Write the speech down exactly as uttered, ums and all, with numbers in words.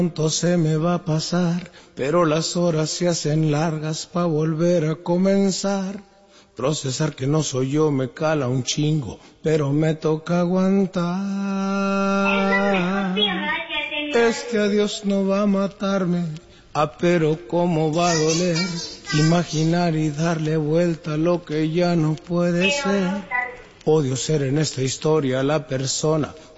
pronto se me va a pasar, pero las horas se hacen largas pa' volver a comenzar. Procesar que no soy yo me cala un chingo, pero me toca aguantar. Este adiós no va a matarme, ah, pero cómo va a doler imaginar y darle vuelta a lo que ya no puede ser. Odio ser en esta historia la persona